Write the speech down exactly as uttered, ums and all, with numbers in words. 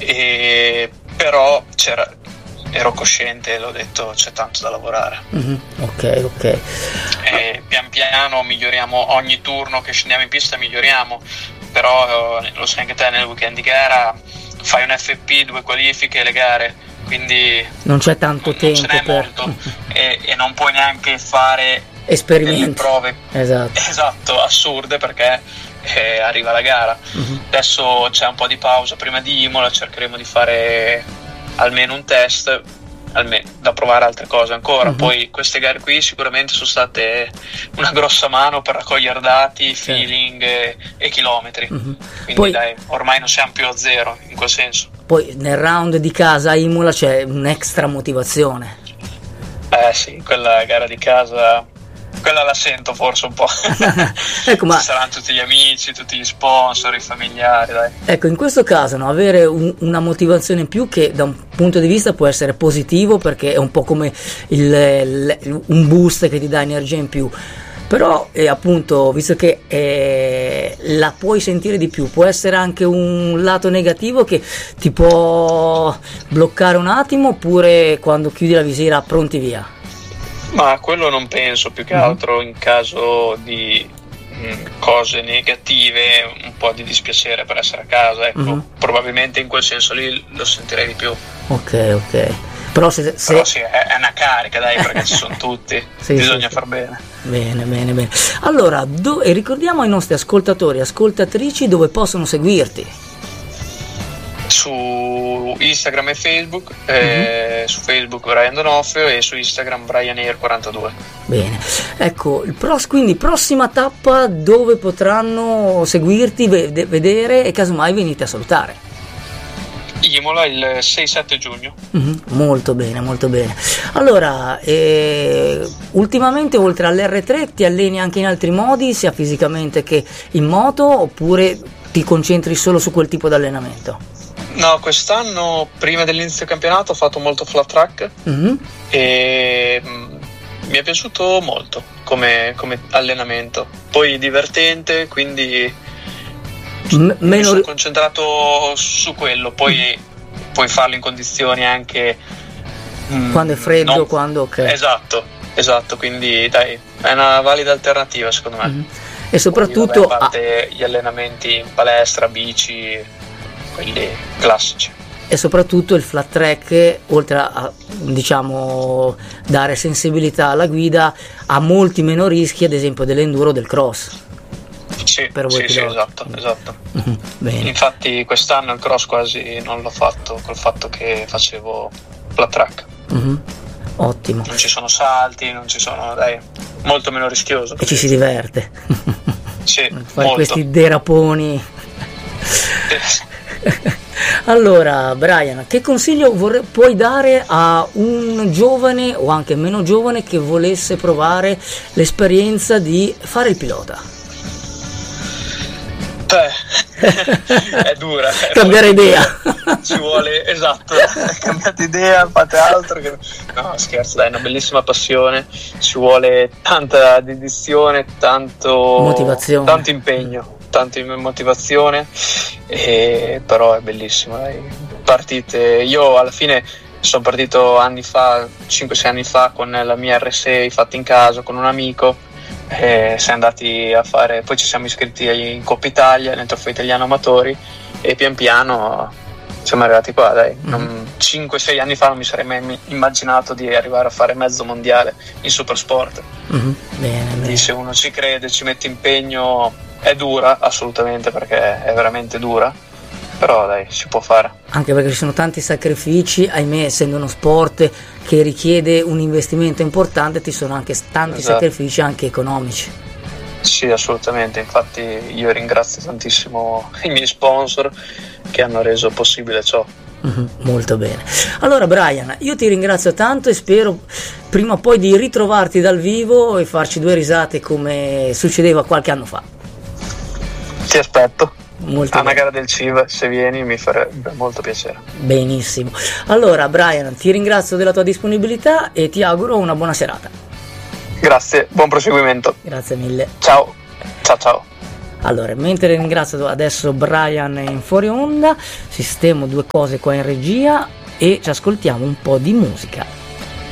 e però c'era, ero cosciente, l'ho detto, c'è tanto da lavorare. Mm-hmm. Ok, ok. E pian piano miglioriamo, ogni turno che scendiamo in pista miglioriamo, però lo sai anche te, nel weekend di gara fai un F P, due qualifiche, le gare, quindi non c'è tanto non, tempo non ce n'è per... molto e, e non puoi neanche fare esperimenti, delle prove esatto, esatto assurde, perché eh, arriva la gara. Mm-hmm. Adesso c'è un po' di pausa prima di Imola, cercheremo di fare almeno un test, almeno da provare altre cose ancora. Mm-hmm. Poi queste gare qui sicuramente sono state una grossa mano per raccogliere dati, feeling e, e chilometri. Mm-hmm. Quindi poi, dai, ormai non siamo più a zero in quel senso. Poi nel round di casa a Imola c'è un'extra motivazione. Eh sì, quella gara di casa, quella la sento forse un po'. Ecco, ma... ci saranno tutti gli amici, tutti gli sponsor, i familiari, dai. Ecco, in questo caso, no, avere un, una motivazione in più, che da un punto di vista può essere positivo, perché è un po' come il, il, un boost che ti dà energia in più, però eh, appunto, visto che eh, la puoi sentire di più, può essere anche un lato negativo che ti può bloccare un attimo, oppure quando chiudi la visiera pronti via? Ma quello non penso, più che altro in caso di mh, cose negative, un po' di dispiacere per essere a casa, ecco, uh-huh. Probabilmente in quel senso lì lo sentirei di più. Ok, ok. Però, se, se... Però sì, è, è una carica, dai, perché ci sono tutti, sì, bisogna sì, far bene. Bene, bene, bene. Allora, do... e ricordiamo ai nostri ascoltatori e ascoltatrici dove possono seguirti. Su Instagram e Facebook, eh, mm-hmm. Su Facebook Brian D'Onofrio e su Instagram Brian Air quarantadue. Bene, ecco, il pros, quindi prossima tappa dove potranno seguirti, ved- vedere e casomai venite a salutare. Imola il sei sette giugno. Mm-hmm. Molto bene, molto bene. Allora, eh, ultimamente oltre all'erre tre ti alleni anche in altri modi, sia fisicamente che in moto, oppure ti concentri solo su quel tipo di allenamento? No, quest'anno prima dell'inizio del campionato ho fatto molto flat track, mm-hmm. e mh, mi è piaciuto molto come, come allenamento, poi divertente, quindi M- mi sono concentrato su quello, poi mm. puoi farlo in condizioni anche mh, quando è freddo, non... quando ok. Esatto, esatto, quindi dai, è una valida alternativa secondo me. Mm-hmm. E soprattutto poi, vabbè, a parte ah. gli allenamenti in palestra, bici, quelli classici. E soprattutto il flat track, oltre a, diciamo, dare sensibilità alla guida, ha molti meno rischi, ad esempio dell'enduro, del cross. Sì, per voi sì, sì, esatto, esatto. Mm-hmm. Bene. Infatti quest'anno il cross quasi non l'ho fatto, col fatto che facevo flat track. Mm-hmm. Ottimo. Non ci sono salti, non ci sono, dai, molto meno rischioso. E ci si diverte. Sì, fai molto. Questi deraponi. Allora, Brian, che consiglio vorrei, puoi dare a un giovane o anche meno giovane che volesse provare l'esperienza di fare il pilota? Beh, è dura. È cambiare idea. Ci vuole, esatto, cambiate idea, fate altro che... No, scherzo, dai, è una bellissima passione, ci vuole tanta dedizione, tanto motivazione, tanto impegno, tanta motivazione, e però è bellissimo, dai. Partite, io alla fine sono partito anni fa, cinque sei anni fa, con la mia erre sei fatta in casa con un amico, e siamo andati a fare, poi ci siamo iscritti in Coppa Italia, nel trofeo italiano amatori, e pian piano siamo arrivati qua, dai. Mm-hmm. cinque sei anni fa non mi sarei mai immaginato di arrivare a fare mezzo mondiale in supersport. Mm-hmm. Bene, Quindi bene. Se uno ci crede, ci mette impegno, è dura assolutamente, perché è veramente dura, però dai, si può fare. Anche perché ci sono tanti sacrifici, ahimè, essendo uno sport che richiede un investimento importante, ci sono anche tanti esatto. sacrifici anche economici. Sì, assolutamente, infatti io ringrazio tantissimo i miei sponsor che hanno reso possibile ciò. Mm-hmm, molto bene. Allora Brian, io ti ringrazio tanto e spero prima o poi di ritrovarti dal vivo e farci due risate come succedeva qualche anno fa. Ti aspetto. Molto a una gara del C I V, se vieni mi farebbe molto piacere. Benissimo. Allora Brian, ti ringrazio della tua disponibilità e ti auguro una buona serata. Grazie, buon proseguimento. Grazie mille. Ciao, ciao ciao. Allora, mentre ringrazio adesso Brian in fuori onda, sistemo due cose qua in regia e ci ascoltiamo un po' di musica.